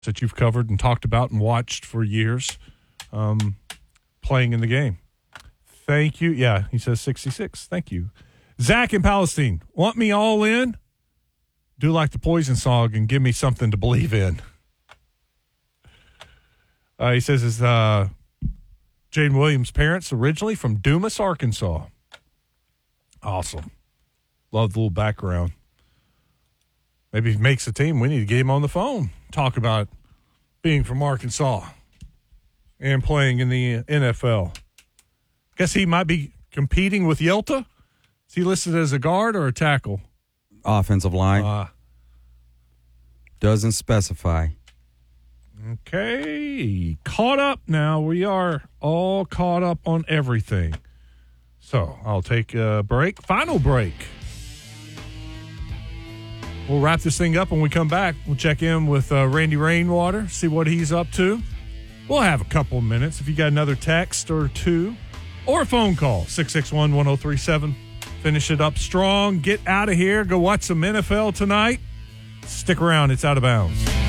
that you've covered and talked about and watched for years playing in the game. Thank you. Yeah, he says 66. Thank you. Zach in Palestine, want me all in? Do like the Poison song and give me something to believe in. He says his Jaden Williams' parents originally from Dumas, Arkansas. Awesome. Love the little background. Maybe if he makes the team, we need to get him on the phone. Talk about being from Arkansas and playing in the NFL. Guess he might be competing with Yelta. Is he listed as a guard or a tackle? Offensive line. Doesn't specify. Okay. Caught up now. We are all caught up on everything. So I'll take a break. Final break. We'll wrap this thing up when we come back. We'll check in with Randy Rainwater, see what he's up to. We'll have a couple of minutes. If you got another text or two or a phone call, 661-1037. Finish it up strong. Get out of here. Go watch some NFL tonight. Stick around. It's Out of Bounds.